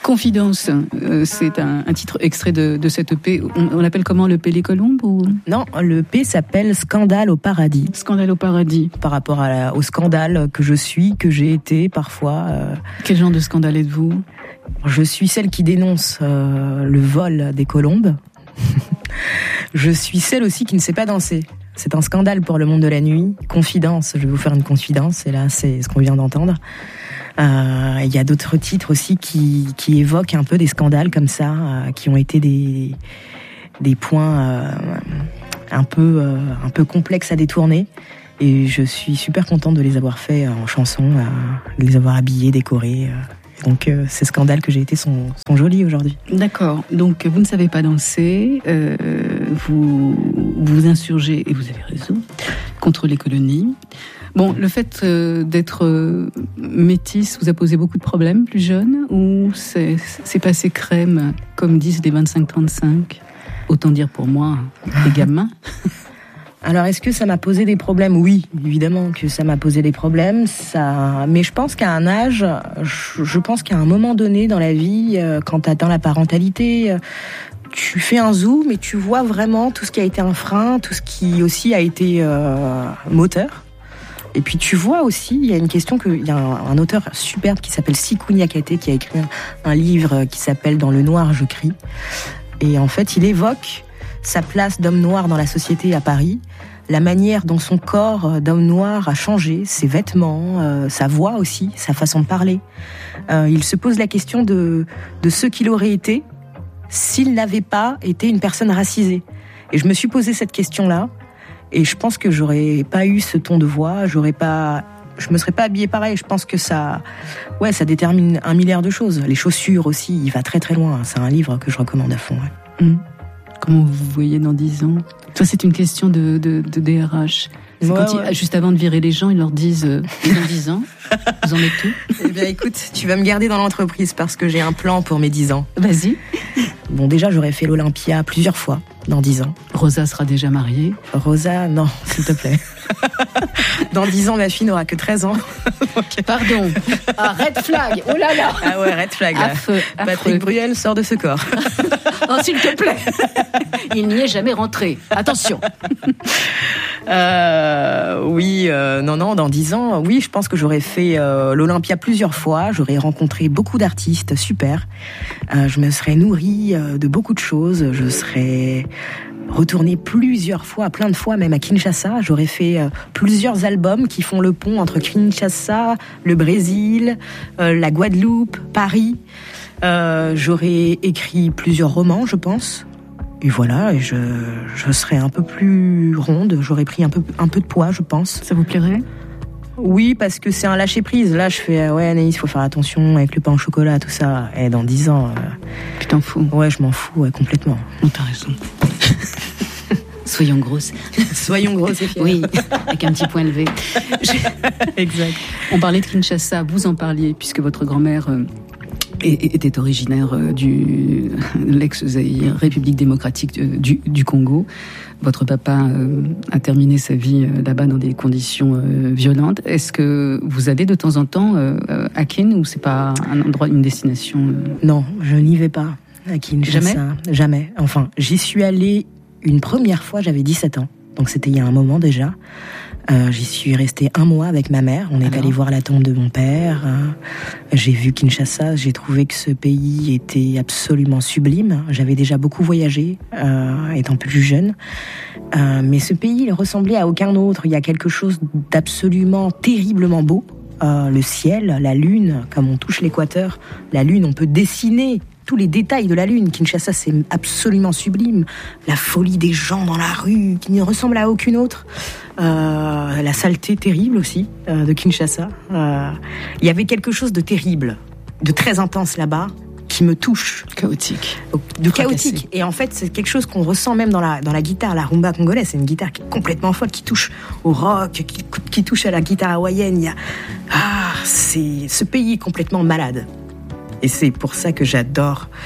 Confidence, c'est un titre extrait de cette EP. On l'appelle comment, l'EP Les Colombes ou... Non, l'EP s'appelle Scandale au paradis. Scandale au paradis. Par rapport au scandale que je suis, que j'ai été parfois. Quel genre de scandale êtes-vous ? Je suis celle qui dénonce le vol des colombes. Je suis celle aussi qui ne sait pas danser. C'est un scandale pour le monde de la nuit. Confidence, je vais vous faire une confidence, et là c'est ce qu'on vient d'entendre. Il y a d'autres titres aussi qui évoquent un peu des scandales comme ça, qui ont été des points un peu complexes à détourner. Et je suis super contente de les avoir faits en chanson, de les avoir habillés, décorés. Donc ces scandales que j'ai été sont jolis aujourd'hui. D'accord. Donc vous ne savez pas danser, vous vous insurgez, et vous avez raison, contre les colonies. Bon, le fait d'être métisse vous a posé beaucoup de problèmes plus jeune, ou c'est passé crème, comme disent les 25-35 ? Autant dire pour moi, les gamins. Alors, est-ce que ça m'a posé des problèmes ? Oui, évidemment que ça m'a posé des problèmes. Mais je pense qu'à un âge, je pense qu'à un moment donné dans la vie, quand tu atteins la parentalité, tu fais un zoom et tu vois vraiment tout ce qui a été un frein, tout ce qui aussi a été moteur. Et puis tu vois aussi, il y a une question il y a un auteur superbe qui s'appelle Sikou Niakate qui a écrit un livre qui s'appelle Dans le noir je crie. Et en fait, il évoque sa place d'homme noir dans la société à Paris, la manière dont son corps d'homme noir a changé, ses vêtements, sa voix aussi, sa façon de parler. Il se pose la question de ce qu'il aurait été s'il n'avait pas été une personne racisée. Et je me suis posé cette question-là. Et je pense que j'aurais pas eu ce ton de voix, je me serais pas habillée pareil. Je pense que ça détermine 1 milliard de choses. Les chaussures aussi, il va très très loin. C'est un livre que je recommande à fond. Ouais. Comment vous vous voyez dans 10 ans ? Ça, c'est une question de DRH. C'est juste avant de virer les gens, ils leur disent dans 10 ans, vous en êtes où ? Eh bien, écoute, tu vas me garder dans l'entreprise parce que j'ai un plan pour mes 10 ans. Vas-y. Bon, déjà, j'aurais fait l'Olympia plusieurs fois dans 10 ans. Rosa sera déjà mariée ? Rosa, non, s'il te plaît. Dans 10 ans, ma fille n'aura que 13 ans. Okay. Pardon. Ah, red flag. Oh là là. Ah ouais, red flag. Là. Patrick Bruel sort de ce corps. Oh, s'il te plaît. Il n'y est jamais rentré. Attention. Non, dans 10 ans, oui, je pense que j'aurais fait l'Olympia plusieurs fois. J'aurais rencontré beaucoup d'artistes super. Je me serais nourrie de beaucoup de choses. Je serais retournée plusieurs fois, plein de fois, même à Kinshasa. J'aurais fait plusieurs albums qui font le pont entre Kinshasa, le Brésil, la Guadeloupe, Paris. J'aurais écrit plusieurs romans, je pense. Et voilà, et je serais un peu plus ronde. J'aurais pris un peu de poids, je pense. Ça vous plairait ? Oui, parce que c'est un lâcher-prise. Là, je fais, ouais, Anaïs, faut faire attention avec le pain au chocolat, tout ça. Et dans 10 ans... Tu t'en fous ? Ouais, je m'en fous, ouais, complètement. Oh, t'as raison. Soyons grosses. Soyons grosses et fières. Oui, avec un petit point levé. Exact. On parlait de Kinshasa, vous en parliez, puisque votre grand-mère... était originaire de l'ex-Zaïre, République démocratique du Congo. Votre papa a terminé sa vie là-bas dans des conditions violentes. Est-ce que vous allez de temps en temps à Kin, ou c'est pas un endroit, une destination Non, je n'y vais pas à Kinshasa. Jamais. Enfin, j'y suis allée une première fois, j'avais 17 ans. Donc c'était il y a un moment déjà. J'y suis restée 1 mois avec ma mère. On est allé voir la tombe de mon père. J'ai vu Kinshasa. J'ai trouvé que ce pays était absolument sublime. J'avais déjà beaucoup voyagé, étant plus jeune. Mais ce pays, il ressemblait à aucun autre. Il y a quelque chose d'absolument terriblement beau. Le ciel, la lune, comme on touche l'équateur, la lune, on peut dessiner tous les détails de la lune. Kinshasa, c'est absolument sublime. La folie des gens dans la rue, qui ne ressemble à aucune autre. La saleté terrible aussi de Kinshasa. Il y avait quelque chose de terrible, de très intense là-bas, qui me touche. Chaotique. De chaotique. Et en fait, c'est quelque chose qu'on ressent même dans la guitare, la rumba congolaise. C'est une guitare qui est complètement folle, qui touche au rock, qui touche à la guitare hawaïenne. Ce pays est complètement malade. Et c'est pour ça que j'adore